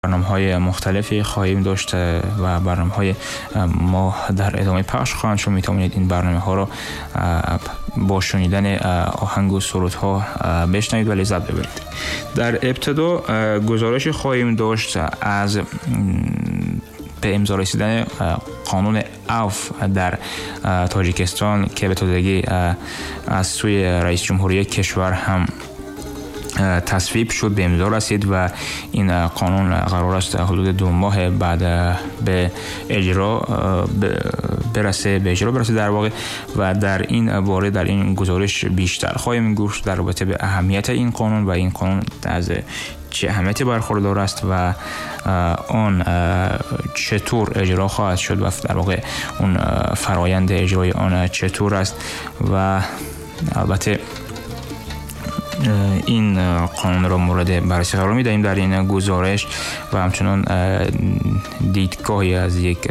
برنامه‌های مختلفی خواهیم داشت و برنامه‌های ما در ادامه پخش خواهند شد. میتونید این برنامه‌ها رو با شنیدن آهنگ و سرودها بشنوید و لذت ببرید. در ابتدا گزارش خواهیم داشت از به امضا رسیدن قانون عفو در تاجیکستان که به تازگی از سوی رئیس جمهوری کشور هم تصویب شد، به امضا رسید و این قانون قرار است حدود 2 ماه بعد به اجرا برسه در واقع. و در این باره در این گزارش بیشتر خواهیم گفت در رابطه به اهمیت این قانون و این قانون از چه اهمیتی برخوردار است و آن چطور اجرا خواهد شد و در واقع اون فرایند اجرای آن چطور است. و البته این قانون را مورد بررسی قرار می‌دهیم در این گزارش و همچنان دیدگاهی از یک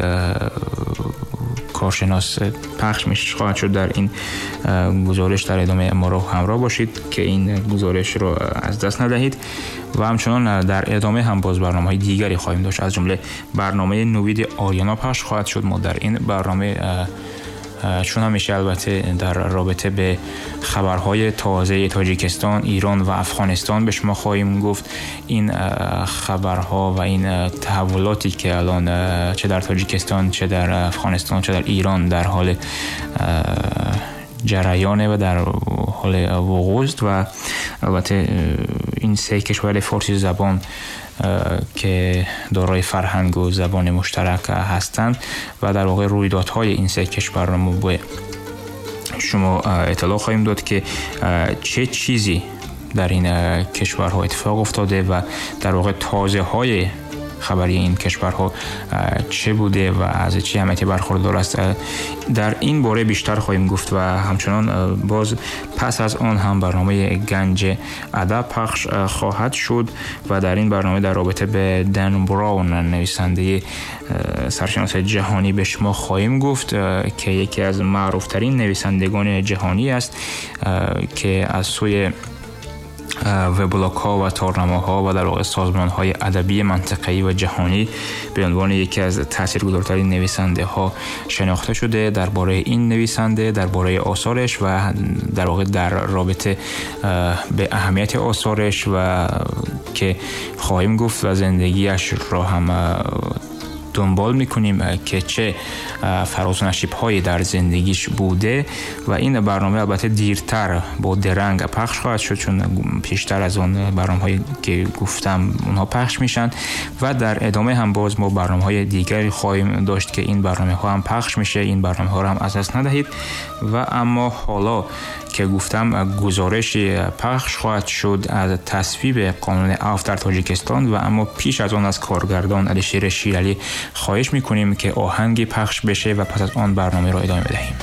کارشناس پخش میشه خواهد شد در این گزارش. در ادامه ما را همراه باشید که این گزارش را از دست ندهید. و همچنان در ادامه هم باز برنامه‌های دیگری خواهیم داشت، از جمله برنامه نوید آریانا پخش خواهد شد. ما در این برنامه چون همیشه البته در رابطه به خبرهای تازه تاجیکستان، ایران و افغانستان به شما خواهیم گفت. این خبرها و این تحولاتی که الان چه در تاجیکستان، چه در افغانستان، چه در ایران در حال جریانه و در حال وقوع است و البته این 3 کشور فارسی زبان که دارای فرهنگ و زبان مشترک هستند و در واقع رویدادهای این 3 کشور را ما به شما اطلاع خواهیم داد که چه چیزی در این کشورها اتفاق افتاده و در واقع تازه های خبری این کشورها چه بوده و از چه اهمیتی برخوردار است. در این باره بیشتر خواهیم گفت و همچنان باز پس از آن هم برنامه گنج ادب پخش خواهد شد و در این برنامه در رابطه به دن براون، نویسنده سرشناس جهانی، به شما خواهیم گفت که یکی از معروفترین نویسندگان جهانی است که از سوی وبلاگ ها و تارنامه‌ها و در واقع سازمان های ادبی منطقه‌ای و جهانی به عنوان یکی از تاثیرگذارترین نویسنده ها شناخته شده. درباره این نویسنده، درباره آثارش و در واقع در رابطه به اهمیت آثارش و که خواهیم گفت و زندگیش را هم دنبال میکنیم که چه فراز و نشیب‌هایی در زندگیش بوده. و این برنامه البته دیرتر با درنگ پخش خواهد شد چون پیشتر از اون برنامه‌هایی که گفتم اونها پخش میشن. و در ادامه هم باز ما برنامه‌های دیگری خواهیم داشت که این برنامه‌ها هم پخش میشه. این برنامه‌ها رو هم از دست ندهید. و اما حالا که گفتم گزارش پخش خواهد شد از تصویب قانون عفو در تاجیکستان و اما پیش از آن از کارگردان علیشیر شیرعلی خواهش میکنیم که آهنگی پخش بشه و پس از آن برنامه را ادامه بدهیم.